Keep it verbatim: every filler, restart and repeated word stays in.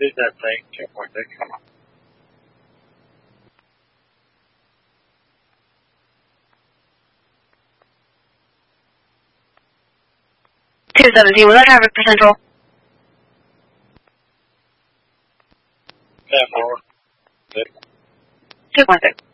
Did that thing, two point six. two seventeen, was that traffic for Central? ten four. two point six.